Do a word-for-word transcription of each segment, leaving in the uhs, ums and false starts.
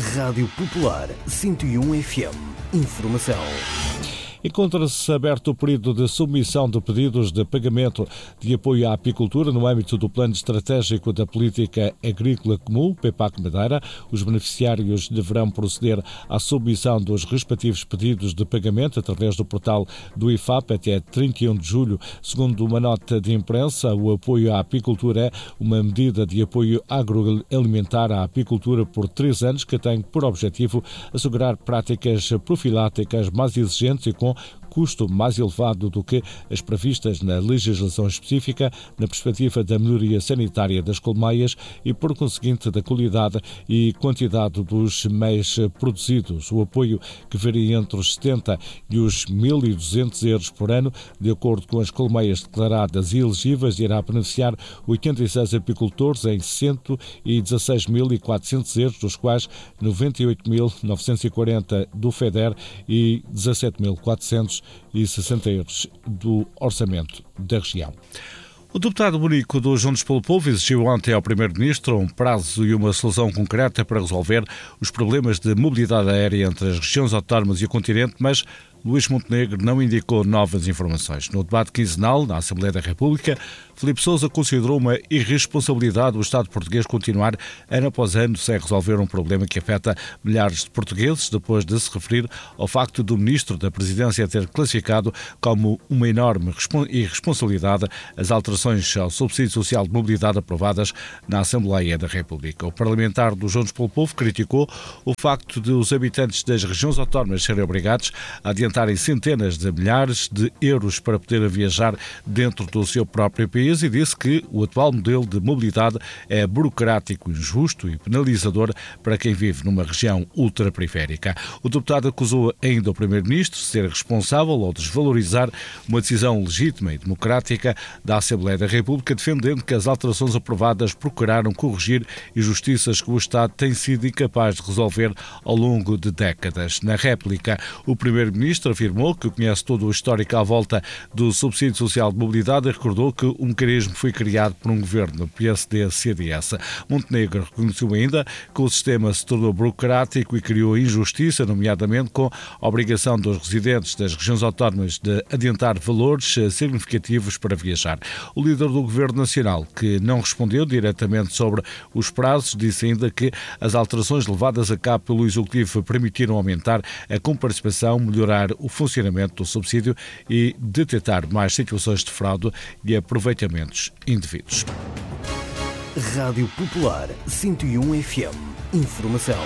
Rádio Popular cento e um F M. Informação. Encontra-se aberto o período de submissão de pedidos de pagamento de apoio à apicultura no âmbito do Plano Estratégico da Política Agrícola Comum, PEPAC Madeira. Os beneficiários deverão proceder à submissão dos respectivos pedidos de pagamento através do portal do I F A P até trinta e um de julho. Segundo uma nota de imprensa, o apoio à apicultura é uma medida de apoio agroalimentar à apicultura por três anos que tem por objetivo assegurar práticas profiláticas mais exigentes e com custo mais elevado do que as previstas na legislação específica, na perspectiva da melhoria sanitária das colmeias e, por conseguinte, da qualidade e quantidade dos meios produzidos. O apoio, que varia entre os setenta e os mil e duzentos euros por ano, de acordo com as colmeias declaradas e elegíveis, irá beneficiar oitenta e seis apicultores em cento e dezasseis mil e quatrocentos euros, dos quais noventa e oito mil novecentos e quarenta do FEDER e dezassete mil quatrocentos e sessenta euros do orçamento da região. O deputado único do Juntos pelo Povo exigiu ontem ao Primeiro-Ministro um prazo e uma solução concreta para resolver os problemas de mobilidade aérea entre as regiões autónomas e o continente, mas Luís Montenegro não indicou novas informações. No debate quinzenal na Assembleia da República, Filipe Sousa considerou uma irresponsabilidade o Estado português continuar ano após ano sem resolver um problema que afeta milhares de portugueses, depois de se referir ao facto do Ministro da Presidência ter classificado como uma enorme irresponsabilidade as alterações ao subsídio social de mobilidade aprovadas na Assembleia da República. O parlamentar do Juntos pelo Povo criticou o facto de os habitantes das regiões autónomas serem obrigados a adiantarem centenas de milhares de euros para poder viajar dentro do seu próprio país e disse que o atual modelo de mobilidade é burocrático, injusto e penalizador para quem vive numa região ultraperiférica. O deputado acusou ainda o Primeiro-Ministro de ser responsável ou desvalorizar uma decisão legítima e democrática da Assembleia da República, defendendo que as alterações aprovadas procuraram corrigir injustiças que o Estado tem sido incapaz de resolver ao longo de décadas. Na réplica, o Primeiro-Ministro afirmou que conhece todo o histórico à volta do subsídio social de mobilidade e recordou que o mecanismo foi criado por um governo P S D C D S. Montenegro reconheceu ainda que o sistema se tornou burocrático e criou injustiça, nomeadamente com a obrigação dos residentes das regiões autónomas de adiantar valores significativos para viajar. O líder do Governo Nacional, que não respondeu diretamente sobre os prazos, disse ainda que as alterações levadas a cabo pelo Executivo permitiram aumentar a comparticipação, melhorar o funcionamento do subsídio e detectar mais situações de fraude e aproveitamento indevidos. Rádio Popular cento e um F M. Informação.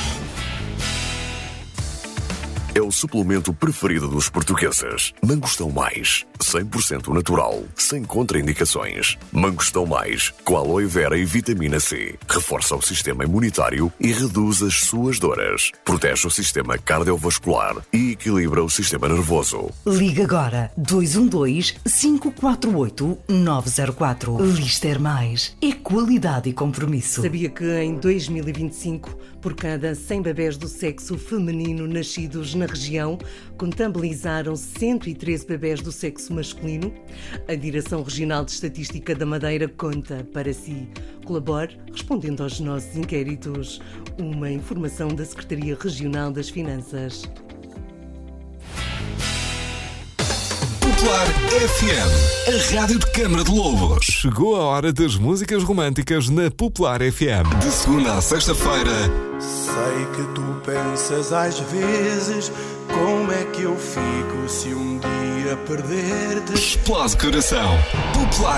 É o suplemento preferido dos portugueses. Mangostão Mais, cem por cento natural, sem contraindicações. Mangostão Mais, com aloe vera e vitamina C. Reforça o sistema imunitário e reduz as suas dores. Protege o sistema cardiovascular e equilibra o sistema nervoso. Liga agora dois um dois, cinco quatro oito, nove zero quatro. Lister Mais é qualidade e compromisso. Sabia que em dois mil e vinte e cinco, por cada cem bebés do sexo feminino nascidos na região, contabilizaram cento e treze bebés do sexo masculino? A Direção Regional de Estatística da Madeira conta para si. Colabore respondendo aos nossos inquéritos. Uma informação da Secretaria Regional das Finanças. Popular F M, a rádio de Câmara de Lobos. Chegou a hora das músicas românticas na Popular F M. De segunda a sexta-feira. Sei que tu pensas às vezes como é que eu fico se um dia perder-te. Explode coração. Popular